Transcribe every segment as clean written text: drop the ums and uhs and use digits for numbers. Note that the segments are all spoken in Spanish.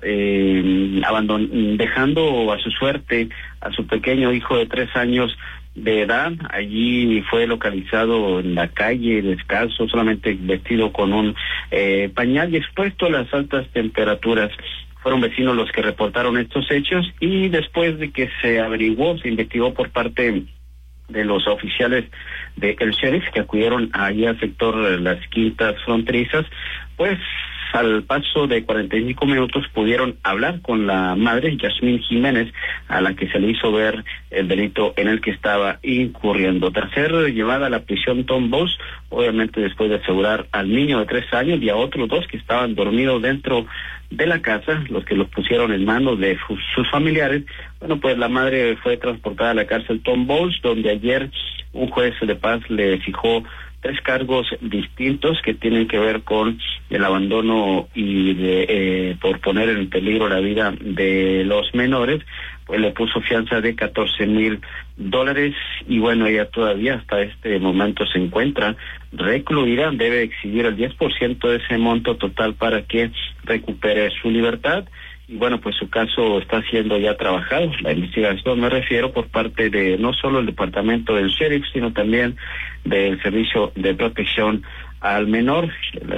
dejando a su suerte a su pequeño hijo de 3 años de edad. Allí fue localizado en la calle, descalzo, solamente vestido con un pañal y expuesto a las altas temperaturas. Fueron vecinos los que reportaron estos hechos y después de que se averiguó, se investigó por parte de los oficiales del sheriff que acudieron allí al sector Las Quintas Fronterizas, pues al paso de 45 minutos pudieron hablar con la madre, Yasmín Jiménez, a la que se le hizo ver el delito en el que estaba incurriendo. Tras ser llevada a la prisión Tom Bowles, obviamente después de asegurar al niño de 3 años y a otros 2 que estaban dormidos dentro de la casa, los que los pusieron en manos de sus familiares, bueno, pues la madre fue transportada a la cárcel Tom Bowles, donde ayer un juez de paz le fijó 3 cargos distintos que tienen que ver con el abandono y por poner en peligro la vida de los menores. Pues le puso fianza de $14,000 y bueno, ella todavía hasta este momento se encuentra recluida, debe exhibir el 10% de ese monto total para que recupere su libertad. Y bueno, pues su caso está siendo ya trabajado, la investigación me refiero por parte de no solo el departamento del sheriff, sino también del Servicio de Protección al Menor,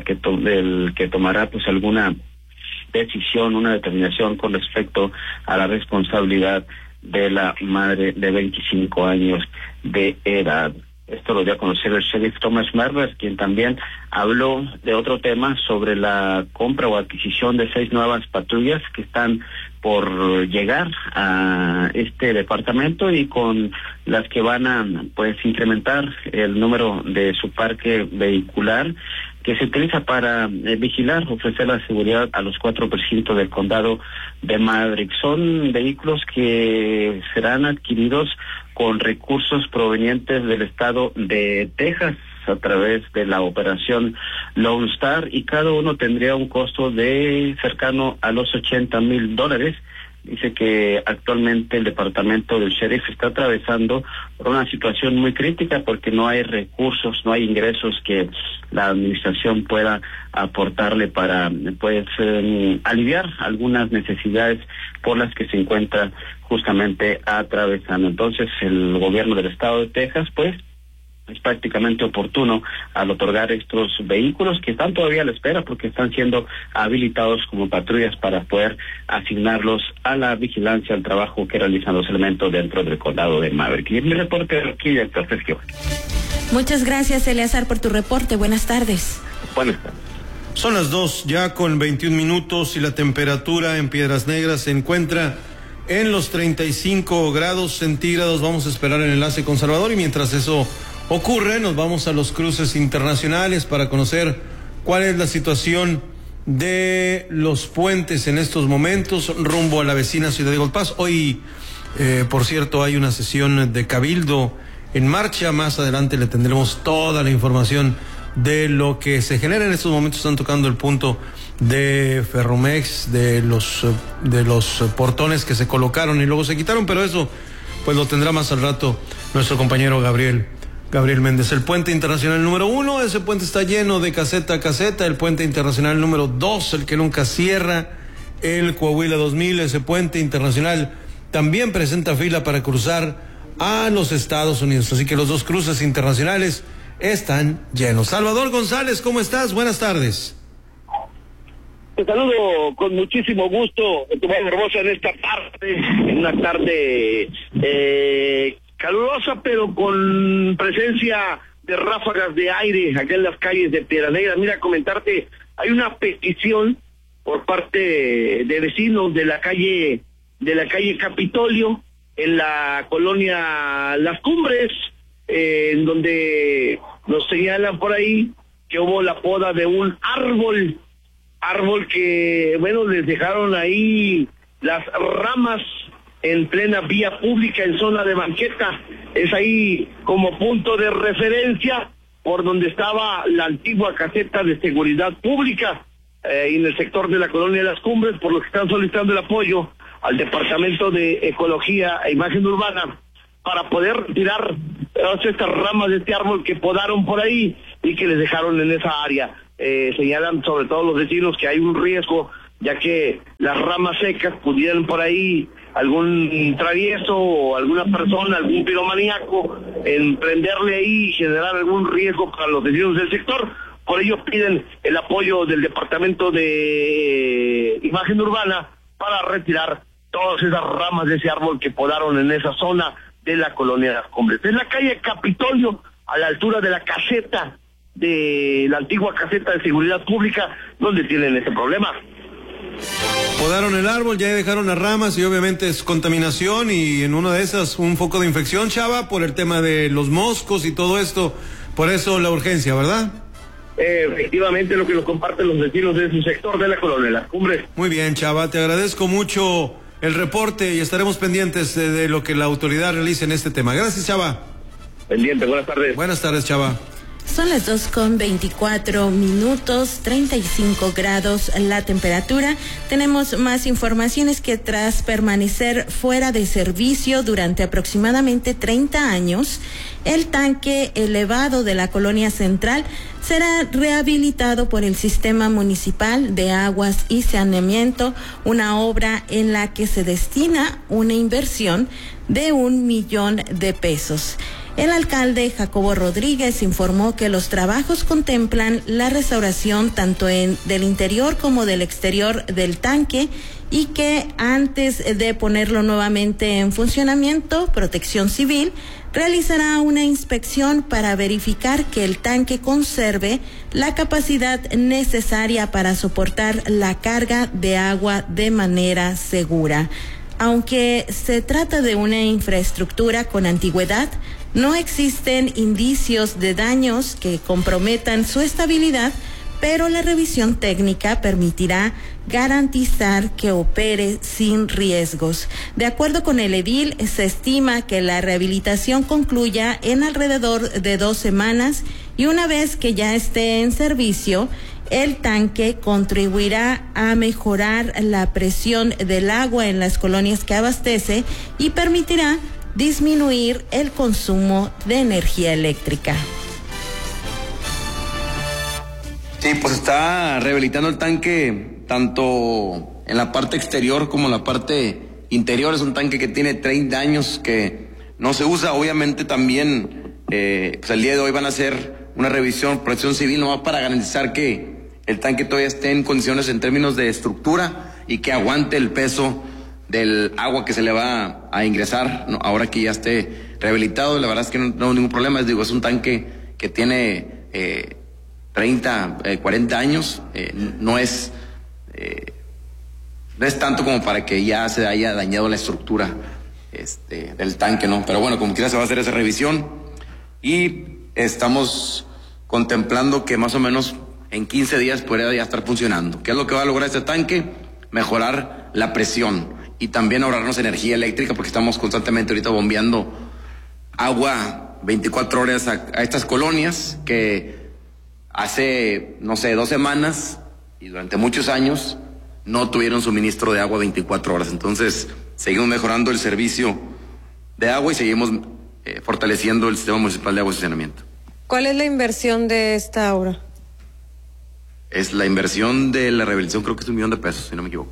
el que tomará pues alguna decisión, una determinación con respecto a la responsabilidad de la madre de 25 años de edad. Esto lo dio a conocer el sheriff Thomas Mervers, quien también habló de otro tema sobre la compra o adquisición de 6 nuevas patrullas que están por llegar a este departamento y con las que van a pues incrementar el número de su parque vehicular que se utiliza para vigilar, ofrecer la seguridad a los 4 precintos del condado de Maverick. Son vehículos que serán adquiridos con recursos provenientes del estado de Texas a través de la operación Lone Star y cada uno tendría un costo de cercano a los $80,000. Dice que actualmente el departamento del sheriff está atravesando por una situación muy crítica porque no hay recursos, no hay ingresos que la administración pueda aportarle para pues aliviar algunas necesidades por las que se encuentra justamente atravesando. Entonces el gobierno del estado de Texas pues es prácticamente oportuno al otorgar estos vehículos que están todavía a la espera porque están siendo habilitados como patrullas para poder asignarlos a la vigilancia, al trabajo que realizan los elementos dentro del condado de Maverick. Y mi reporte aquí, doctor Sergio. Muchas gracias, Eleazar, por tu reporte. Buenas tardes. Buenas tardes. Son las 2 ya con 21 minutos y la temperatura en Piedras Negras se encuentra en los 35 grados centígrados. Vamos a esperar el enlace con Salvador y mientras eso ocurre, nos vamos a los cruces internacionales para conocer cuál es la situación de los puentes en estos momentos rumbo a la vecina ciudad de Golpaz. Hoy, por cierto, hay una sesión de cabildo en marcha. Más adelante le tendremos toda la información de lo que se genera en estos momentos. Están tocando el punto de Ferromex, de los portones que se colocaron y luego se quitaron, pero eso pues lo tendrá más al rato nuestro compañero Gabriel Méndez. El puente internacional número 1, ese puente está lleno de caseta a caseta. El puente internacional número 2, el que nunca cierra, el Coahuila 2000, ese puente internacional también presenta fila para cruzar a los Estados Unidos. Así que los 2 cruces internacionales están llenos. Salvador González, ¿cómo estás? Buenas tardes. Te saludo con muchísimo gusto, Tomás Hermosa, en una tarde calurosa, pero con presencia de ráfagas de aire acá en las calles de Piedras Negras. Mira, comentarte, hay una petición por parte de vecinos de la calle Capitolio, en la colonia Las Cumbres, en donde nos señalan por ahí que hubo la poda de un árbol que, bueno, les dejaron ahí las ramas en plena vía pública en zona de banqueta. Es ahí como punto de referencia por donde estaba la antigua caseta de seguridad pública, en el sector de la colonia de Las Cumbres, por lo que están solicitando el apoyo al Departamento de Ecología e Imagen Urbana para poder tirar todas estas ramas de este árbol que podaron por ahí y que les dejaron en esa área. Señalan sobre todo los vecinos que hay un riesgo ya que las ramas secas pudieran por ahí algún travieso o alguna persona, algún piromaníaco, emprenderle ahí y generar algún riesgo para los vecinos del sector. Por ello piden el apoyo del Departamento de Imagen Urbana para retirar todas esas ramas de ese árbol que podaron en esa zona de la colonia de Las Cumbres. En la calle Capitolio, a la altura de la caseta, de la antigua caseta de seguridad pública, donde tienen ese problema. Podaron el árbol, ya dejaron las ramas y obviamente es contaminación y en una de esas un foco de infección, Chava, por el tema de los moscos y todo esto. Por eso la urgencia, ¿verdad? Efectivamente, lo que nos comparten los vecinos de su sector de la colonia de Las Cumbres. Muy bien, Chava, te agradezco mucho el reporte y estaremos pendientes de lo que la autoridad realice en este tema. Gracias, Chava. Pendiente, buenas tardes. Buenas tardes, Chava. Son las 2:24, 35 grados la temperatura. Tenemos más informaciones que tras permanecer fuera de servicio durante aproximadamente 30 años, el tanque elevado de la Colonia Central será rehabilitado por el Sistema Municipal de Aguas y Saneamiento, una obra en la que se destina una inversión de $1 millón. El alcalde Jacobo Rodríguez informó que los trabajos contemplan la restauración tanto del interior como del exterior del tanque y que antes de ponerlo nuevamente en funcionamiento, Protección Civil realizará una inspección para verificar que el tanque conserve la capacidad necesaria para soportar la carga de agua de manera segura. Aunque se trata de una infraestructura con antigüedad, no existen indicios de daños que comprometan su estabilidad, pero la revisión técnica permitirá garantizar que opere sin riesgos. De acuerdo con el edil, se estima que la rehabilitación concluya en alrededor de 2 semanas y una vez que ya esté en servicio, el tanque contribuirá a mejorar la presión del agua en las colonias que abastece y permitirá disminuir el consumo de energía eléctrica. Sí, pues está rehabilitando el tanque tanto en la parte exterior como en la parte interior. Es un tanque que tiene 30 años que no se usa. Obviamente también pues el día de hoy van a hacer una revisión, Protección Civil, nomás para garantizar que el tanque todavía esté en condiciones en términos de estructura y que aguante el peso del agua que se le va a ingresar, ¿no? Ahora que ya esté rehabilitado. La verdad es que no hay ningún problema. Es un tanque que tiene 40 años, no es tanto como para que ya se haya dañado la estructura del tanque, ¿no? Pero bueno, como quiera se va a hacer esa revisión y estamos contemplando que más o menos en 15 días podría ya estar funcionando. ¿Qué es lo que va a lograr este tanque? Mejorar la presión y también ahorrarnos energía eléctrica, porque estamos constantemente ahorita bombeando agua 24 horas a estas colonias que hace, 2 semanas y durante muchos años no tuvieron suministro de agua 24 horas. Entonces, seguimos mejorando el servicio de agua y seguimos fortaleciendo el Sistema Municipal de Agua y Saneamiento. ¿Cuál es la inversión de esta obra? Es la inversión de la rehabilitación, creo que es $1 millón, si no me equivoco.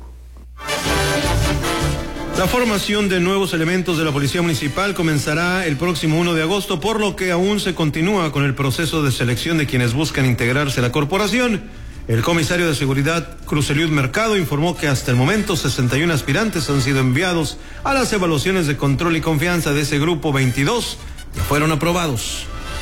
La formación de nuevos elementos de la Policía Municipal comenzará el próximo 1 de agosto, por lo que aún se continúa con el proceso de selección de quienes buscan integrarse a la corporación. El comisario de Seguridad, Cruz Eliud Mercado, informó que hasta el momento 61 aspirantes han sido enviados a las evaluaciones de control y confianza de ese grupo. 22 ya fueron aprobados.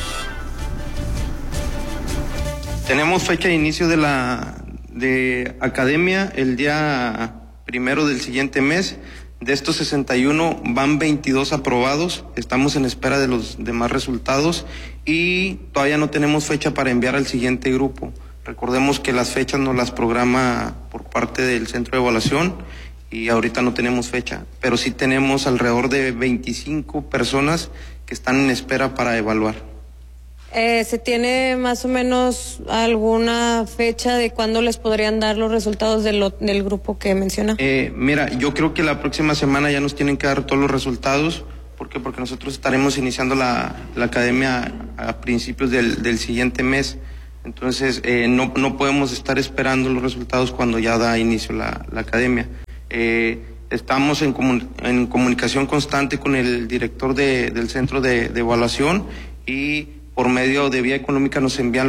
Tenemos fecha de inicio de academia el día 1 del siguiente mes. De estos 61 van 22 aprobados. Estamos en espera de los demás resultados y todavía no tenemos fecha para enviar al siguiente grupo. Recordemos que las fechas nos las programa por parte del centro de evaluación y ahorita no tenemos fecha, pero sí tenemos alrededor de 25 personas que están en espera para evaluar. ¿Se tiene más o menos alguna fecha de cuándo les podrían dar los resultados del grupo que menciona? Mira, yo creo que la próxima semana ya nos tienen que dar todos los resultados. ¿Por qué? Porque nosotros estaremos iniciando la academia a principios del siguiente mes. Entonces, no podemos estar esperando los resultados cuando ya da inicio la academia. Estamos en comunicación constante con el director del centro de evaluación y por medio de vía económica nos envían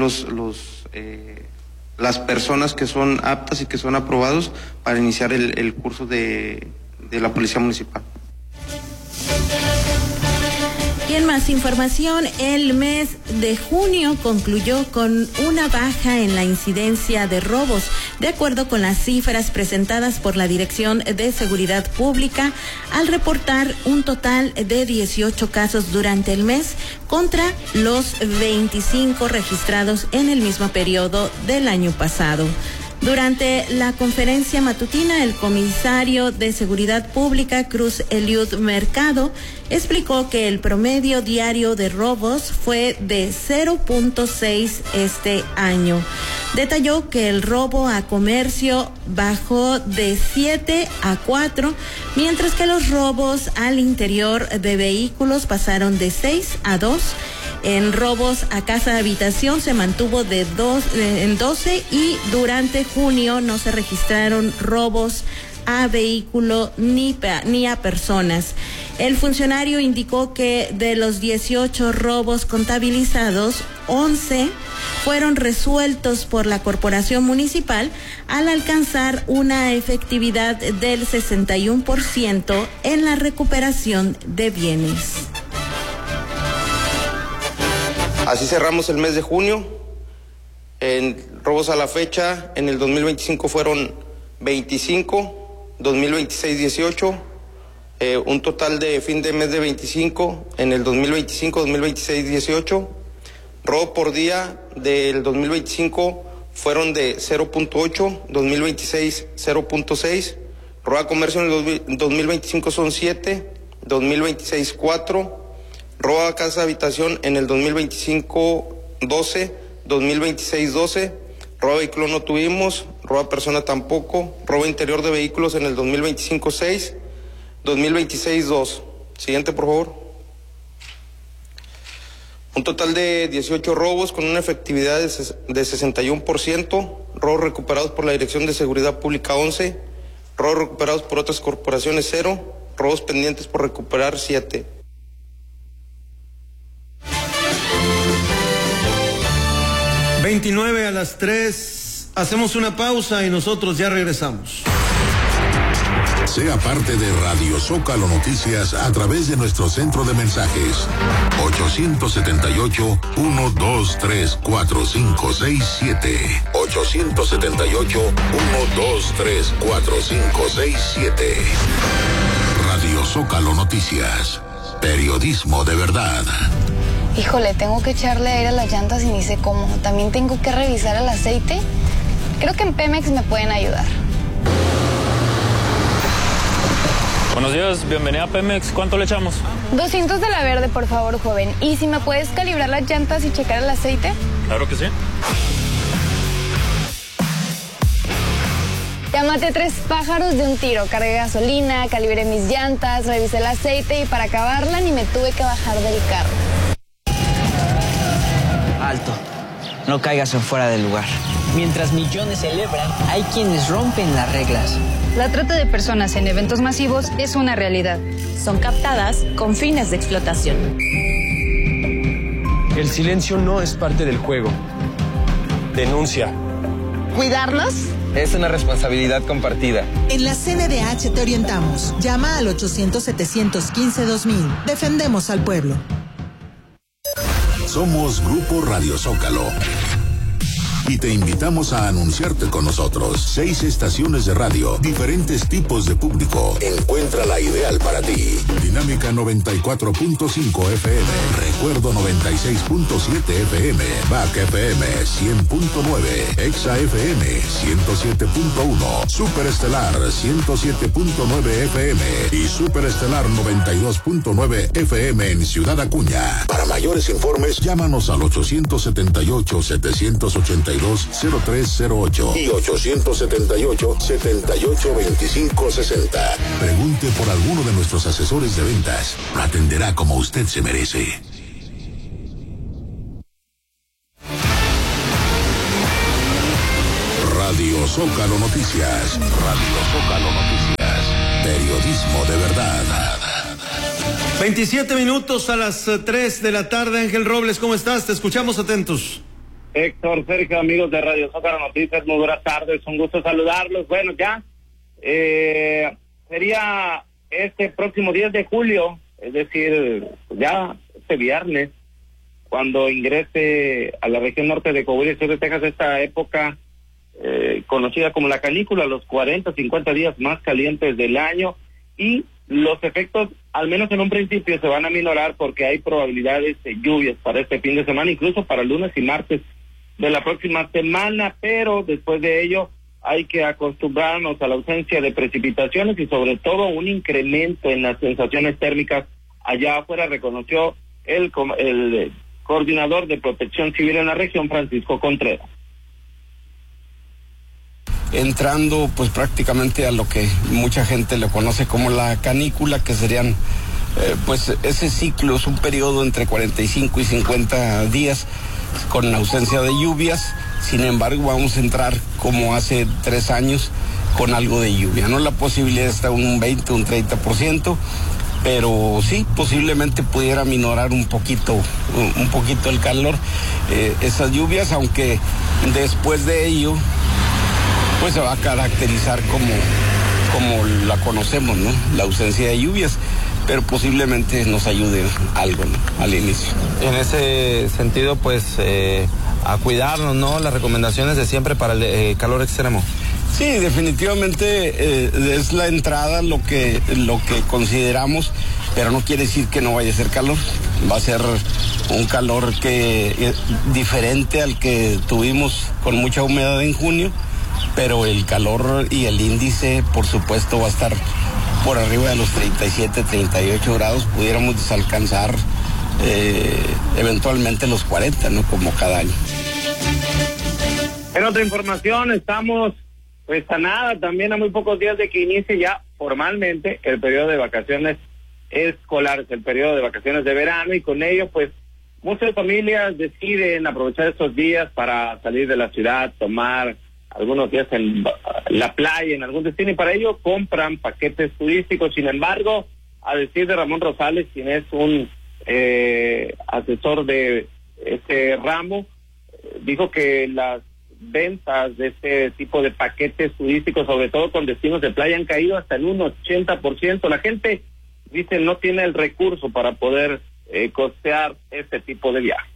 las personas que son aptas y que son aprobados para iniciar el curso de la Policía Municipal. Y en más información, el mes de junio concluyó con una baja en la incidencia de robos, de acuerdo con las cifras presentadas por la Dirección de Seguridad Pública, al reportar un total de 18 casos durante el mes contra los 25 registrados en el mismo periodo del año pasado. Durante la conferencia matutina, el comisario de Seguridad Pública, Cruz Eliud Mercado, explicó que el promedio diario de robos fue de 0.6 este año. Detalló que el robo a comercio bajó de 7 a 4, mientras que los robos al interior de vehículos pasaron de 6 a 2. En robos a casa habitación se mantuvo en 12 y durante junio no se registraron robos a vehículo ni a personas. El funcionario indicó que de los 18 robos contabilizados, 11 fueron resueltos por la Corporación Municipal al alcanzar una efectividad del 61% en la recuperación de bienes. Así cerramos el mes de junio. En robos a la fecha, en el 2025 fueron 25, 2026 18, un total de fin de mes de 25, en el 2025, 2026 18. Robo por día del 2025 fueron de 0.8, 2026 0.6. Robo a comercio en el 2025 son 7, 2026 4. Robo a casa habitación en el 2025 12, 2026 12, robo a vehículo no tuvimos, robo a persona tampoco, robo interior de vehículos en el 2025 6, 2026 2. Siguiente, por favor. Un total de 18 robos con una efectividad de 61%, robos recuperados por la Dirección de Seguridad Pública 11, robos recuperados por otras corporaciones 0, robos pendientes por recuperar 7. 29 a las 3, hacemos una pausa y nosotros ya regresamos. Sea parte de Radio Zócalo Noticias a través de nuestro centro de mensajes 878-123-4567 878-123-4567. Radio Zócalo Noticias, periodismo de verdad. Híjole, tengo que echarle aire a las llantas y ni sé cómo. También tengo que revisar el aceite. Creo que en Pemex me pueden ayudar. Buenos días, bienvenida a Pemex. ¿Cuánto le echamos? 200 de la verde, por favor, joven. ¿Y si me puedes calibrar las llantas y checar el aceite? Claro que sí. Ya maté 3 pájaros de un tiro. Cargué gasolina, calibré mis llantas, revisé el aceite y para acabarla ni me tuve que bajar del carro. Alto, no caigas en fuera del lugar. Mientras millones celebran, hay quienes rompen las reglas. La trata de personas en eventos masivos es una realidad. Son captadas con fines de explotación. El silencio no es parte del juego. Denuncia. ¿Cuidarnos? Es una responsabilidad compartida. En la CNDH te orientamos. Llama al 800-715-2000. Defendemos al pueblo. Somos Grupo Radio Zócalo y te invitamos a anunciarte con nosotros. 6 estaciones de radio, diferentes tipos de público. Encuentra la ideal para ti. Dinámica 94.5 FM, Recuerdo 96.7 FM, BAC FM 100.9, Exa FM 107.1, Superestelar 107.9 FM y Superestelar 92.9 FM en Ciudad Acuña. Para mayores informes, llámanos al 878-782-0308 y 878-782560. Pregunte por alguno de nuestros asesores de ventas. Lo atenderá como usted se merece. Zócalo Noticias. Radio Zócalo Noticias. Periodismo de verdad. 27 minutos a las 3 de la tarde. Ángel Robles, ¿cómo estás? Te escuchamos atentos. Héctor, Sergio, amigos de Radio Zócalo Noticias, muy buenas tardes, un gusto saludarlos. Bueno, ya sería este próximo 10 de julio, es decir, ya este viernes, cuando ingrese a la región norte de Coahuila y sur de Texas esta época conocida como la canícula, los 40, 50 días más calientes del año, y los efectos, al menos en un principio, se van a minorar porque hay probabilidades de lluvias para este fin de semana, incluso para lunes y martes de la próxima semana, pero después de ello hay que acostumbrarnos a la ausencia de precipitaciones y sobre todo un incremento en las sensaciones térmicas. Allá afuera reconoció el coordinador de Protección Civil en la región, Francisco Contreras. Entrando pues prácticamente a lo que mucha gente le conoce como la canícula, que serían pues ese ciclo, es un periodo entre 45 y 50 días con ausencia de lluvias. Sin embargo, vamos a entrar como hace 3 años con algo de lluvia, ¿no? La posibilidad está un 20, un 30%, pero sí, posiblemente pudiera minorar un poquito el calor, esas lluvias, aunque después de ello pues se va a caracterizar como la conocemos, ¿no? La ausencia de lluvias, pero posiblemente nos ayude algo, ¿no? Al inicio. En ese sentido, pues, a cuidarnos, ¿no? Las recomendaciones de siempre para el calor extremo. Sí, definitivamente es la entrada lo que consideramos, pero no quiere decir que no vaya a ser calor. Va a ser un calor que diferente al que tuvimos con mucha humedad en junio, pero el calor y el índice, por supuesto, va a estar por arriba de los 37, 38 grados. Pudiéramos alcanzar eventualmente los 40, ¿no? Como cada año. En otra información, estamos pues a nada, también a muy pocos días de que inicie ya formalmente el periodo de vacaciones escolares, el periodo de vacaciones de verano, y con ello pues muchas familias deciden aprovechar estos días para salir de la ciudad, tomar algunos días en la playa, en algún destino, y para ello compran paquetes turísticos. Sin embargo, a decir de Ramón Rosales, quien es un asesor de este ramo, dijo que las ventas de este tipo de paquetes turísticos, sobre todo con destinos de playa, han caído hasta en un 80%. La gente, dice, no tiene el recurso para poder costear este tipo de viajes.